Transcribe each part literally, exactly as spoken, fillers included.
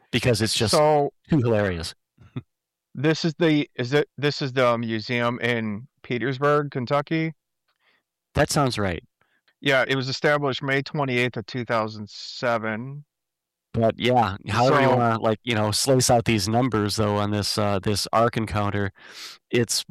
because it's just So too hilarious. this is the is it this is the museum in Petersburg, Kentucky? That sounds right. Yeah, it was established May twenty-eighth of two thousand seven. But yeah, however you So, want to like you know slice out these numbers though on this uh, this Ark encounter, it's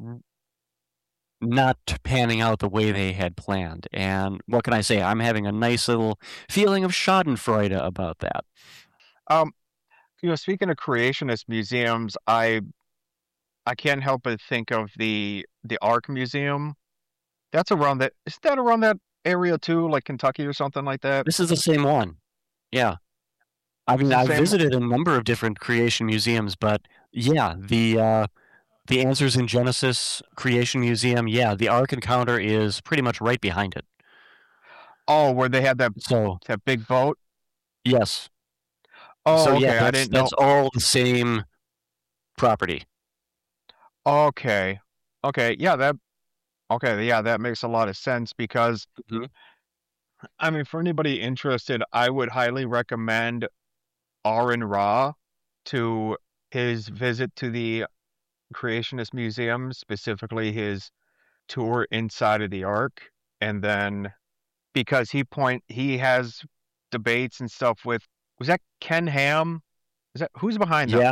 not panning out the way they had planned. And what can I say? I'm having a nice little feeling of Schadenfreude about that. um, you know, speaking of creationist museums, I I can't help but think of the the Ark Museum. That's around that. Isn't that around that area too, like Kentucky or something like that? This is the same one. Yeah. I It's mean, the I've same. visited a number of different creation museums, but yeah, the uh, the Answers in Genesis Creation Museum, yeah, the Ark Encounter is pretty much right behind it. Oh, where they had that So that big boat. yes, so Oh, yeah, okay. I that's didn't know. that's all the same property. Okay, okay. Yeah, that. Okay, yeah, that makes a lot of sense because Mhm. I mean, for anybody interested, I would highly recommend Aaron Ra to his visit to the Creationist Museum, specifically his tour inside of the Ark, and then because he point he has debates and stuff with was that Ken Ham? Is that who's behind Yeah, them?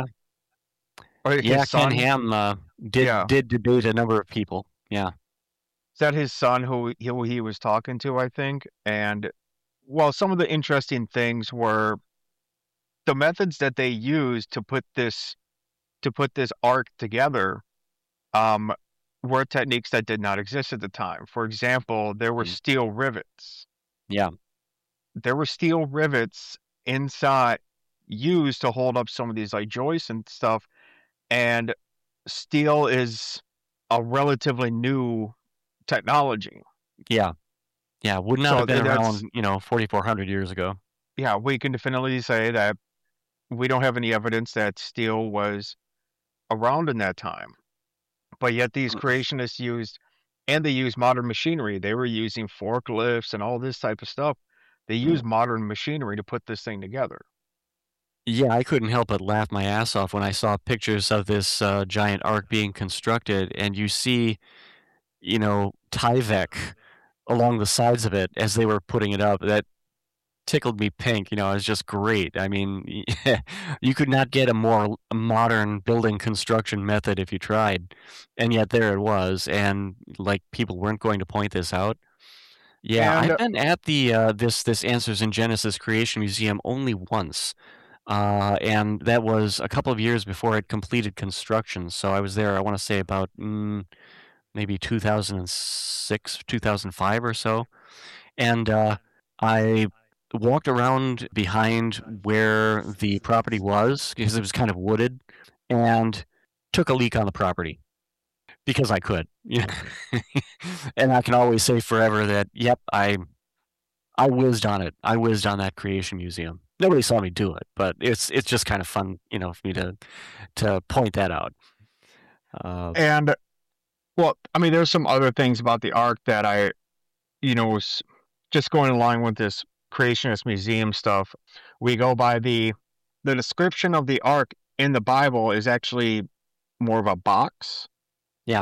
Or his yeah, Ken son? Ham uh, did Yeah. did debate a number of people. Yeah, Is that his son who he, who he was talking to, I think? And well, some of the interesting things were the methods that they used to put this to put this arc together um, were techniques that did not exist at the time. For example, there were mm, steel rivets. yeah, There were steel rivets inside used to hold up some of these like joists and stuff. And steel is a relatively new technology. yeah, yeah. Would not So have been th- that's around, you know, forty-four hundred years ago. yeah, we can definitely say that we don't have any evidence that steel was around in that time. But yet these Mm, creationists used and they used modern machinery. They were using forklifts and all this type of stuff. They mm. used modern machinery to put this thing together. Yeah, I couldn't help but laugh my ass off when I saw pictures of this uh, giant ark being constructed, and you see, you know, Tyvek along the sides of it as they were putting it up. That tickled me pink. You know, it was just great. I mean, you could not get a more modern building construction method if you tried, and yet there it was. And like people weren't going to point this out. Yeah, And I've been at the uh, this this Answers in Genesis Creation Museum only once, uh, and that was a couple of years before it completed construction. So I was there. I want to say about mm, maybe two thousand six, two thousand five or so, and uh, I walked around behind where the property was because it was kind of wooded, and took a leak on the property because I could. You know, and I can always say forever that yep, I I whizzed on it. I whizzed on that creation museum. Nobody saw me do it, but it's it's just kind of fun, you know, for me to to point that out. Uh, and well, I mean, there's some other things about the ark that I, you know, was just going along with this creationist museum stuff. We go by the the description of the ark in the Bible is actually more of a box yeah,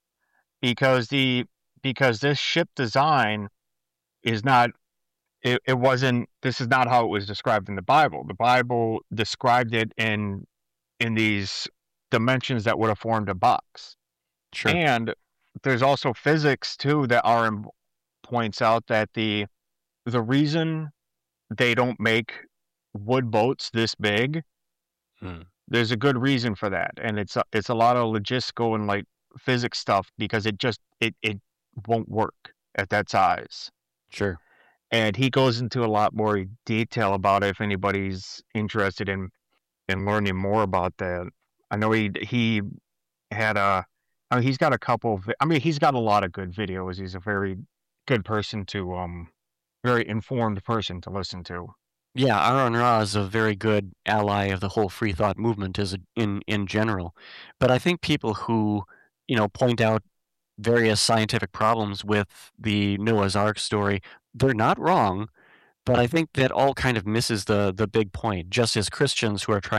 because the because this ship design is not it, it wasn't this is not how it was described in the Bible. The Bible described it in in these dimensions that would have formed a box. sure. And there's also physics too that Aaron points out that the the reason they don't make wood boats this big, Hmm. there's a good reason for that, and it's a, it's a lot of logistical and like physics stuff because it just it it won't work at that size. Sure. And he goes into a lot more detail about it if anybody's interested in in learning more about that. I know he he had a I mean, he's got a couple of I mean, he's got a lot of good videos. He's a very good person to um very informed person to listen to. Yeah, Aaron Ra is a very good ally of the whole free thought movement as a, in in general. But I think people who, you know, point out various scientific problems with the Noah's Ark story, they're not wrong, but I think that all kind of misses the the big point. Just as Christians who are trying